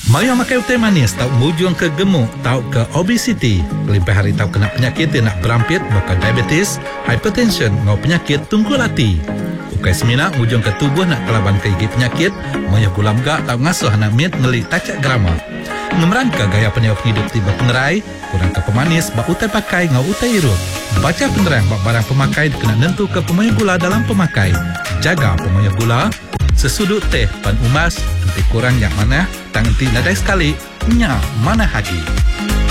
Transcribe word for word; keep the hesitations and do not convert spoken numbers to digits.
Maya makai teh manis tau mujung ke gemuk, tau ke obesiti. Lebih hari tau kena penyakit yang nak berampit, bakal diabetes, hypertension, ngau penyakit tunggul hati. Ukai semina mujung ke tubuh nak kelaban ke gigi penyakit, maya gulam gak tau ngasuh anak mit ngelik tacak grama. Ngemerangka gaya penyawak hidup tiba pengerai, kurang ke pemanis, bak utai pakai ngau utai irut. Baca penerang bak barang pemakai kena nentu ke pemaya gula dalam pemakai. Jaga pemaya gula, sesudut teh pan umas, nanti kurang yang mana, tangan ti nadai sekali, nyak mana hagi.